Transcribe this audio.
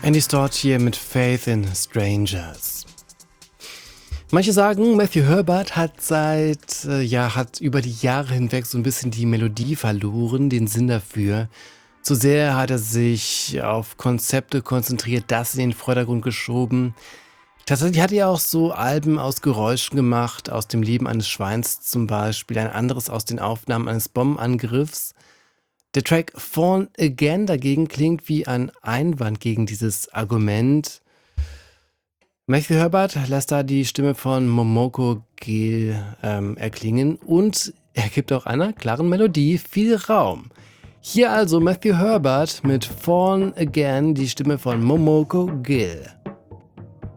Andy Stott hier mit Faith in Strangers. Manche sagen, Matthew Herbert hat über die Jahre hinweg so ein bisschen die Melodie verloren, den Sinn dafür. Zu sehr hat er sich auf Konzepte konzentriert, das in den Vordergrund geschoben. Tatsächlich hat er auch so Alben aus Geräuschen gemacht, aus dem Leben eines Schweins zum Beispiel, ein anderes aus den Aufnahmen eines Bombenangriffs. Der Track Fallen Again dagegen klingt wie ein Einwand gegen dieses Argument. Matthew Herbert lässt da die Stimme von Momoko Gil erklingen und er gibt auch einer klaren Melodie viel Raum. Hier also Matthew Herbert mit Fallen Again, die Stimme von Momoko Gil.